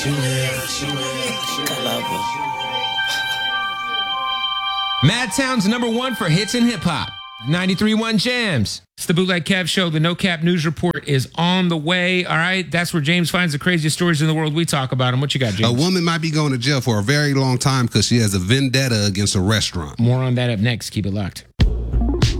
Madtown's #1 for hits and hip hop. 93.1 Jams. It's the Bootleg Kev Show. The No Cap News Report is on the way. All right. That's where James finds the craziest stories in the world. We talk about them. What you got, James? A woman might be going to jail for a very long time because she has a vendetta against a restaurant. More on that up next. Keep it locked.